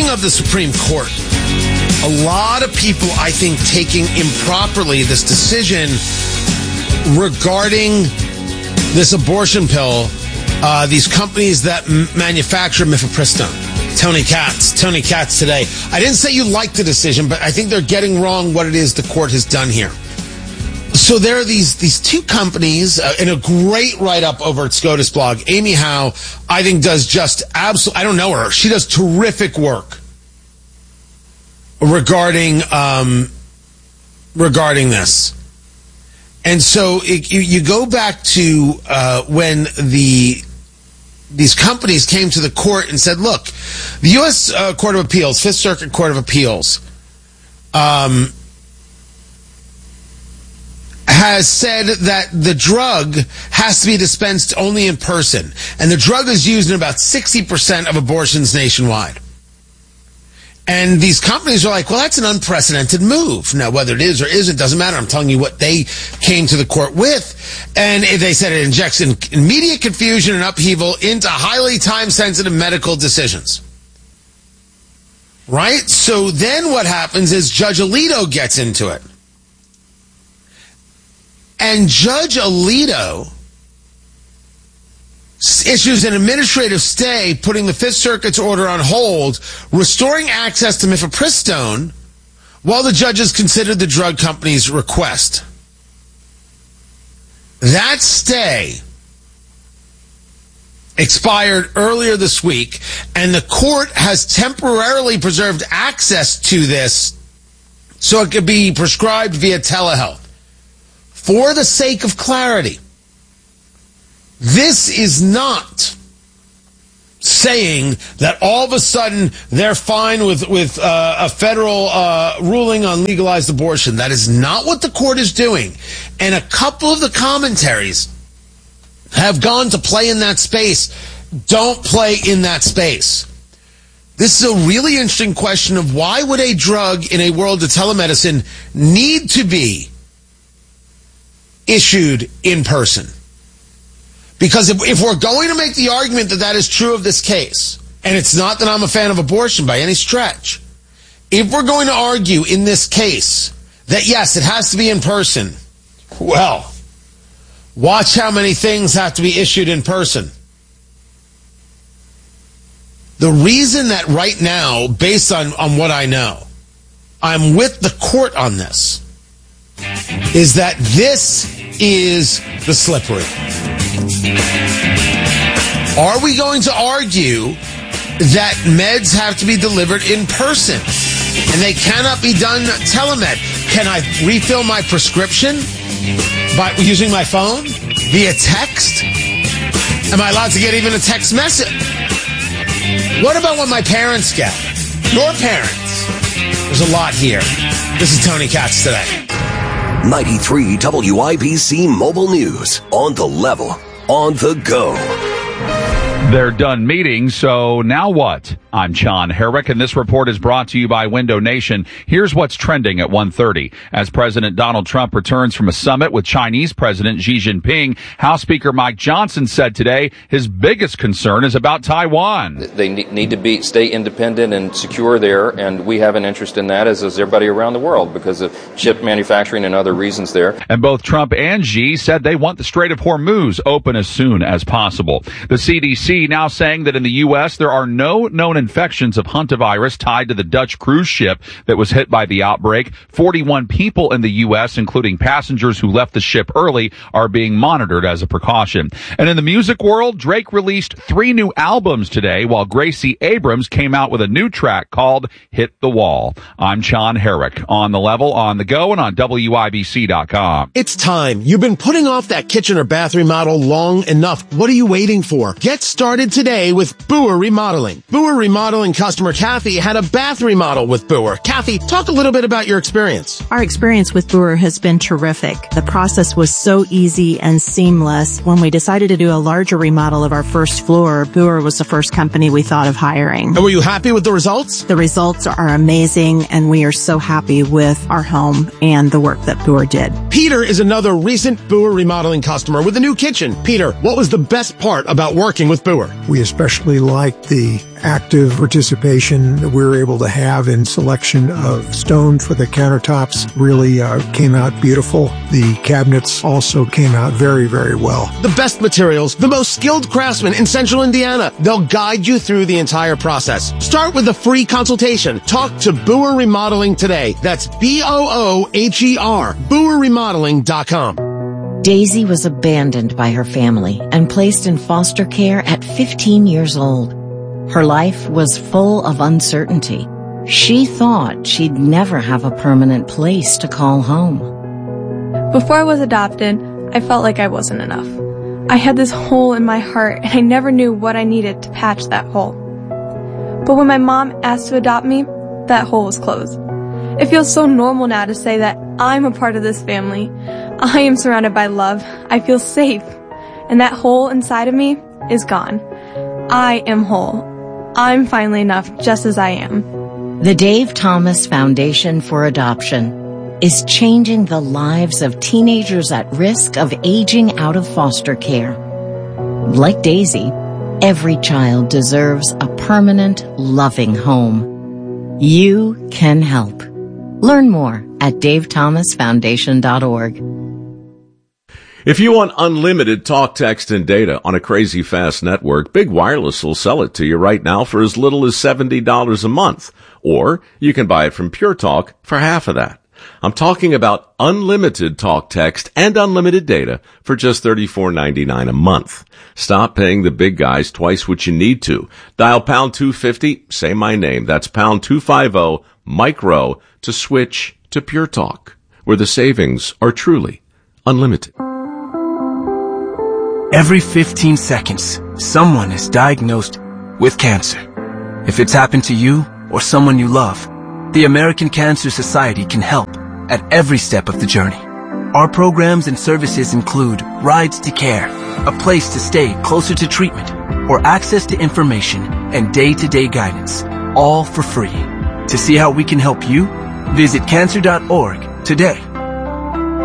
Speaking of the Supreme Court, a lot of people, I think, taking improperly this decision regarding this abortion pill, these companies that manufacture mifepristone. Tony Katz today. I didn't say you liked the decision, but I think they're getting wrong what it is the court has done here. So there are these two companies in a great write-up over at SCOTUS blog. Amy Howe, I think, does just absolutely, I don't know her. She does terrific work regarding this. And so you go back to when these companies came to the court and said, look, the U.S. Court of Appeals, Fifth Circuit Court of Appeals, has said that the drug has to be dispensed only in person. And the drug is used in about 60% of abortions nationwide. And these companies are like, well, that's an unprecedented move. Now, whether it is or isn't, doesn't matter. I'm telling you what they came to the court with. And they said it injects immediate confusion and upheaval into highly time-sensitive medical decisions. Right? So then what happens is Judge Alito gets into it. And Judge Alito issues an administrative stay, putting the Fifth Circuit's order on hold, restoring access to mifepristone, while the judges considered the drug company's request. That stay expired earlier this week, and the court has temporarily preserved access to this so it could be prescribed via telehealth. For the sake of clarity, this is not saying that all of a sudden they're fine with a federal ruling on legalized abortion. That is not what the court is doing. And a couple of the commentaries have gone to play in that space. Don't play in that space. This is a really interesting question of why would a drug in a world of telemedicine need to be issued in person? Because if we're going to make the argument that that is true of this case, and it's not that I'm a fan of abortion by any stretch, if we're going to argue in this case that yes, it has to be in person, well, watch how many things have to be issued in person. The reason that right now, based on what I know, I'm with the court on this, is that this is the slippery. Are we going to argue that meds have to be delivered in person and they cannot be done telemed? Can I refill my prescription by using my phone via text? Am I allowed to get even a text message? What about what my parents get? Your parents? There's a lot here. This is Tony Katz today. 93 WIBC Mobile News. On the level. On the go. They're done meeting, so now what? I'm John Herrick, and this report is brought to you by Window Nation. Here's what's trending at 1:30. As President Donald Trump returns from a summit with Chinese President Xi Jinping, House Speaker Mike Johnson said today his biggest concern is about Taiwan. They need to stay independent and secure there, and we have an interest in that, as does everybody around the world, because of chip manufacturing and other reasons there. And both Trump and Xi said they want the Strait of Hormuz open as soon as possible. The CDC now saying that in the U.S. there are no known infections of hantavirus tied to the Dutch cruise ship that was hit by the outbreak. 41 people in the U.S., including passengers who left the ship early, are being monitored as a precaution. And in the music world, Drake released 3 new albums today, while Gracie Abrams came out with a new track called Hit the Wall. I'm John Herrick, on the level, on the go, and on WIBC.com. It's time. You've been putting off that kitchen or bath remodel long enough. What are you waiting for? Get started today with Boer Remodeling. Boer Remodeling customer Kathy had a bath remodel with Boer. Kathy, talk a little bit about your experience. Our experience with Boer has been terrific. The process was so easy and seamless. When we decided to do a larger remodel of our first floor, Boer was the first company we thought of hiring. And were you happy with the results? The results are amazing, and we are so happy with our home and the work that Boer did. Peter is another recent Boer Remodeling customer with a new kitchen. Peter, what was the best part about working with Boer? We especially like the active participation that we were able to have in selection of stone for the countertops really came out beautiful. The cabinets also came out very, very well. The best materials, the most skilled craftsmen in Central Indiana. They'll guide you through the entire process. Start with a free consultation. Talk to Boer Remodeling today. That's Booher, BoerRemodeling.com. Daisy was abandoned by her family and placed in foster care at 15 years old. Her life was full of uncertainty. She thought she'd never have a permanent place to call home. Before I was adopted, I felt like I wasn't enough. I had this hole in my heart, and I never knew what I needed to patch that hole. But when my mom asked to adopt me, that hole was closed. It feels so normal now to say that I'm a part of this family. I am surrounded by love. I feel safe. And that hole inside of me is gone. I am whole. I'm finally enough just as I am. The Dave Thomas Foundation for Adoption is changing the lives of teenagers at risk of aging out of foster care. Like Daisy, every child deserves a permanent, loving home. You can help. Learn more at davethomasfoundation.org. If you want unlimited talk, text, and data on a crazy fast network, Big Wireless will sell it to you right now for as little as $70 a month. Or you can buy it from Pure Talk for half of that. I'm talking about unlimited talk, text, and unlimited data for just $34.99 a month. Stop paying the big guys twice what you need to. Dial pound 250, say my name. That's pound 250, micro, to switch to Pure Talk, where the savings are truly unlimited. Every 15 seconds, someone is diagnosed with cancer. If it's happened to you or someone you love, the American Cancer Society can help at every step of the journey. Our programs and services include rides to care, a place to stay closer to treatment, or access to information and day-to-day guidance, all for free. To see how we can help you, visit cancer.org today.